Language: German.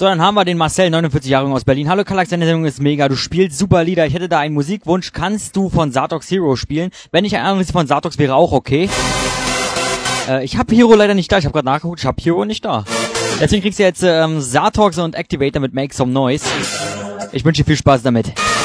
So, dann haben wir den Marcel, 49 Jahre jung aus Berlin. Hallo Kallax, deine Sendung ist mega. Du spielst super Lieder. Ich hätte da einen Musikwunsch. Kannst du von Satox Hero spielen? Wenn ich ein anderes von Satox wäre auch okay. Ich habe Hero leider nicht da. Ich habe gerade nachgeguckt. Ich habe Hero nicht da. Deswegen kriegst du jetzt Satox und Activator mit Make Some Noise. Ich wünsche dir viel Spaß damit.